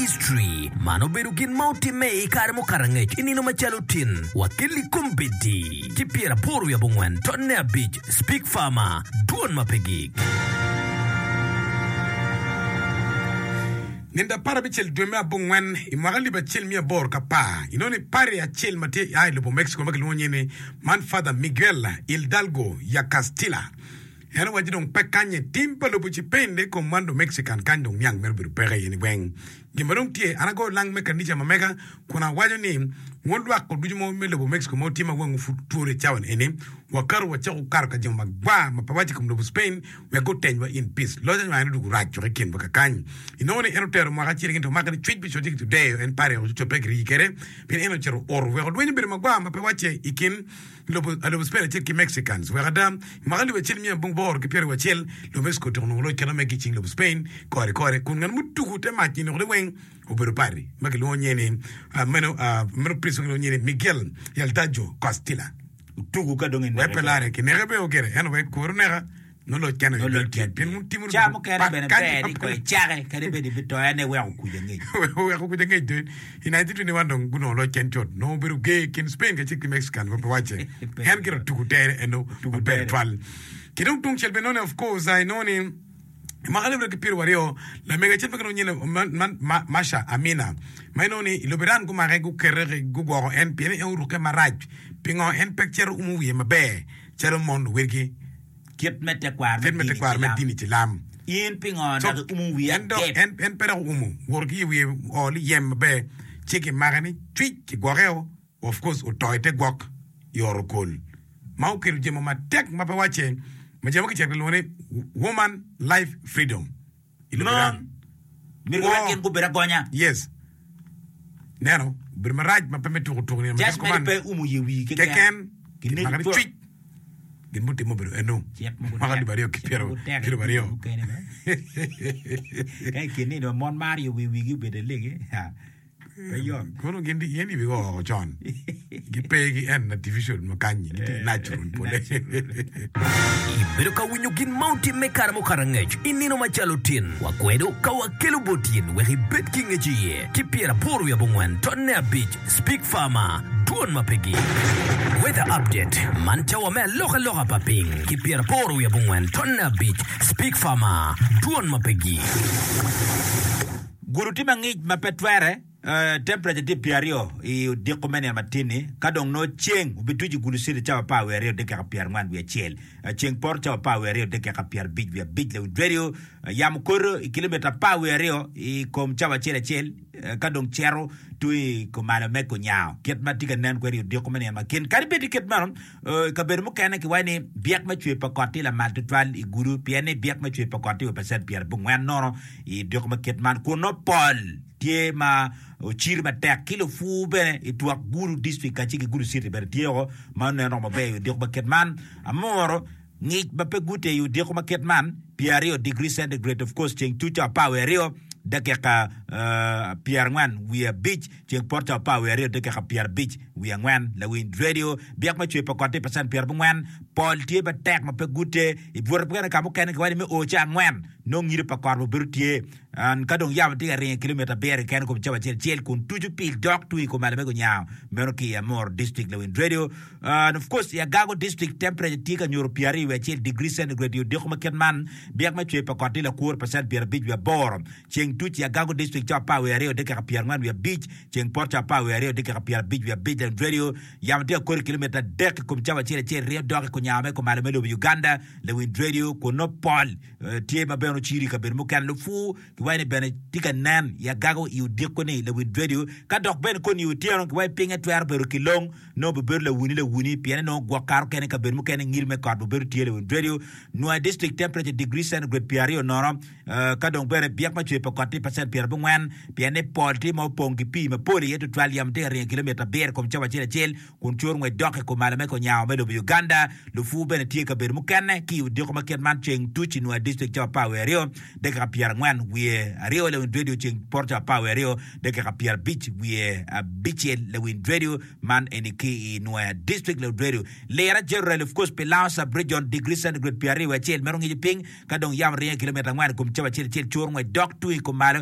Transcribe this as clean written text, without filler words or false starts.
history mano bedo gin ma otime e kare mokarang'ech inino machalo tin wakili kumbedi kipiera poru ya bungwen tonne abich speak farmer duon mapegik Ninda para bichel dume abungwen imagali bachel mi abor kapa inoni pare ya chel mate ya lupo Mexico makili wonyene man father Miguel Hidalgo ya Castilla Hena wajidong pekanye timpa lupo chipende komando Mexican kandong miang merbiru pere yeni weng Gimarong tie anago lang mekanija mamega kuna wajo ni ngondwa ko dujumo lupo Mexico mo tima wangu future chawan ene wakaru wachaku karu kajong magba mapawaji kum lupo Spain we go tenwa in peace loja nwa anu dugu racho rekin baka kanyi inone eno tero mwaka chiri ginto makani tweet bicho tiki today en pare o chucho pekri yikere pin eno chero oru weko dwenye bere magba mapawaji ikin lupo Spain chiki Mexicans wakada magali wachili miya bor ke piere wachel lo Mexico tono lo kana meki ching lo Spain kore kun ngan mutu kute mati no de wen obero pari makelo nyene meno priso lo nyene Miguel Hidalgo Castilla tugu ka dongen we pelare ke nebe o kere eno we koronera no lo kana no lo pin mun timur chamo kere bene peri ko chare kere bene bito ene we ku jenge we ku jenge de United 21 don guno lo kentot no beru ge kin Spain ke chiki Mexican ko wache hen kero tugu tere eno tugu tere twal Kidong tung chel benone of course I know ni makalibre ke pir wario la mega chel bakano nyene Masha Amina maino ni loberan ku mare ku kere ku go en pene euro ke maraj pingo en picture umuye mabe chero mon werki ket mete kwar medini tilam yin pingo na umuye en pere worki wi oli yem be cheki magani tweet goreo of course o toite gok yorkol mau kiru jemo ma tek mabe wache Majama ki chakle lone woman life freedom. Non. Mirgora ken ko beragonya. Yes. Nero, bermaraj ma pemetu ko tokni ma just me pe umu yewi ken magari tweet. Gin muti mo bero eno. Magari bario ki pero bario. Kai kini do mon Mario wi bede lege. Ha. Kono gendi yendi bi go John. Gipegi en artificial makanyi natural pole. Ibero ka winyo gin mountain mekara mokarang'ech inino machalo tin wakwedo ka wakelo botin wehi bet kingeji kipiera poru ya bungwen tonne abich speak farmer duon mapegi weather update mancha wame loka paping kipiera poru ya bungwen tonne abich speak farmer duon mapegi gurutima ngich mapetwere temperature di piario i di komene matini kadong no cheng ubituji gulusiri chawa pa werio de ka piar ngwan we chel cheng por chawa pa werio de ka piar big le radio yam kor kilometer pa werio i kom chawa chel kadong chero tui komana meko nyao ket matika nan kwerio di komene makin karibe di ket manom ka bermo kana ki wani biak ma chwe pakoti la matutwal i guru piane biak ma chwe pakoti we percent piar bungwan nono i di komaket man kuno pol tie ma o chiri ma tek kilo fu bene e tua guru district ka chiki guru city ber tiego man no ma be dio baket man amoro ngi ba pe gute yu dio baket man piario degree centigrade of course cheng tucha power rio dakeka piar ngwan we a beach cheng porta power rio dakeka piar beach we ngwan la wind radio biak ma chwe pa konte percent piar ngwan pol tie ba tek ma pe gute e bor pa ka mo ken ka wani me o cha ngwan no ngiri pa kor bo tie an kadong yam tiga ring kilometer ber ken ko chawa chel kun tuju pil dok tu ko mala me go nyaaw mero ki amor district la wind radio and of course ya gago district temperature tiga nyoro piari we chel degree centigrade yo de ko ma ken man biak ma chwe pa konte la cour percent piar beach we bor cheng tuti ya gago district cha pa we rio de ka piar man we beach cheng porta pa we rio de ka piar beach we beach and radio yam tiga ko kilometer dek ko chawa chel rio dok ko nyaaw ko mala me lo Uganda la wind radio ko no pol tie ba beno chiri ka ber mo kan lo fu wayne bene tika nan ya gago yu dekone le wid radio ka dok ben kon yu tiano way pinga twer beru kilong no be ber le wuni piene no gwa kar ken ka ber mo ken ngir me ka ber tiele wid radio no district temperature degree centigrade piario no ka dok bere biak ma chwe pa 40% pier bungwan piene polti mo pongi pi ma poli yeto twal yam de re kilometer ber kom chawa chel kun chor ngwe dok ko mala me ko nyaaw me do Uganda lu fu bene tie ka ber mo ken ki yu de ko ma ken man cheng tuchi no district cha pa we rio de ka piar ngwan we rio le wind radio ching porta power rio de ka piar beach we a beach le wind radio man en ki no district le radio le ra general of course pelausa bridge on degree centigrade piar we chel merongi ping ka dong yam re kilometer ngwan kum chawa chel chor ngwe dok tu ko mala